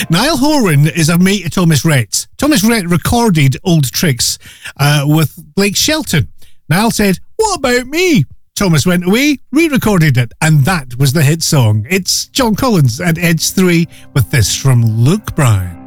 Niall Horan is a mate of Thomas Rhett. Thomas Rhett recorded Old Tricks with Blake Shelton. Niall said, "What about me?" Thomas went away, re-recorded it, and that was the hit song. It's John Collins at Edge 3 with this from Luke Bryan.